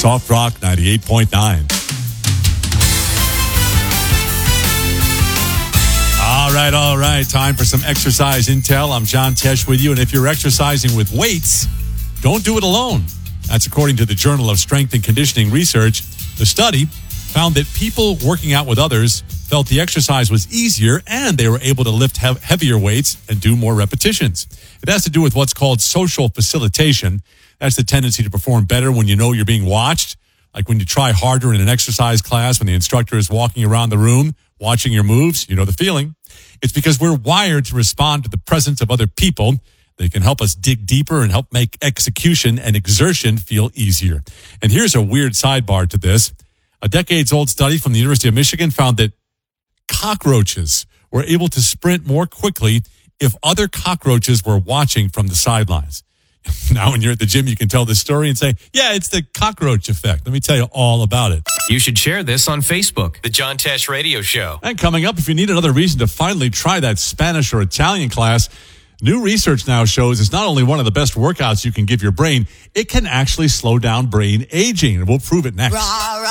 Soft Rock 98.9. All right. Time for some exercise intel. I'm John Tesh with you. And if you're exercising with weights, don't do it alone. That's according to the Journal of Strength and Conditioning Research. The study found that people working out with others felt the exercise was easier and they were able to lift heavier weights and do more repetitions. It has to do with what's called social facilitation. That's the tendency to perform better when you know you're being watched, like when you try harder in an exercise class when the instructor is walking around the room, watching your moves. You know the feeling. It's because we're wired to respond to the presence of other people. They can help us dig deeper and help make execution and exertion feel easier. And here's a weird sidebar to this. A decades-old study from the University of Michigan found that cockroaches were able to sprint more quickly if other cockroaches were watching from the sidelines. Now, when you're at the gym, you can tell this story and say, yeah, it's the cockroach effect. Let me tell you all about it. You should share this on Facebook, The John Tesh Radio Show. And coming up, if you need another reason to finally try that Spanish or Italian class, new research now shows it's not only one of the best workouts you can give your brain, it can actually slow down brain aging. And we'll prove it next.